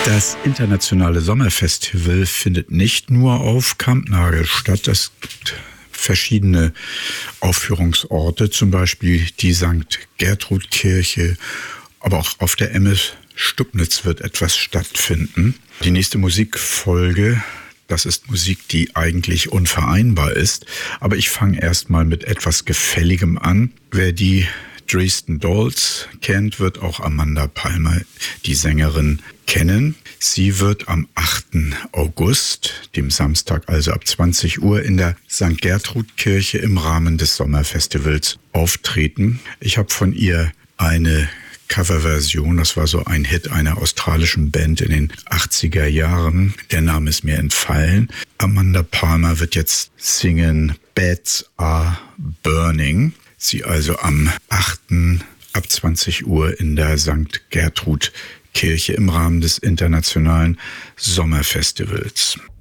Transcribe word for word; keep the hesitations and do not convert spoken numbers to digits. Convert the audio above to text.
Das internationale Sommerfestival findet nicht nur auf Kampnagel statt. Es gibt verschiedene Aufführungsorte, zum Beispiel die Sankt Gertrud Kirche, aber auch auf der Emmes Stubnitz wird etwas stattfinden. Die nächste Musikfolge, das ist Musik, die eigentlich unvereinbar ist, aber ich fange erstmal mit etwas Gefälligem an. Wer die Dresden Dolls kennt, wird auch Amanda Palmer, die Sängerin, kennen. Sie wird am achten August, dem Samstag also ab zwanzig Uhr, in der Sankt Gertrud Kirche im Rahmen des Sommerfestivals auftreten. Ich habe von ihr eine Coverversion, das war so ein Hit einer australischen Band in den achtziger Jahren. Der Name ist mir entfallen. Amanda Palmer wird jetzt singen Beds Are Burning. Sie also am achten ab zwanzig Uhr in der Sankt Gertrud Kirche im Rahmen des internationalen Sommerfestivals.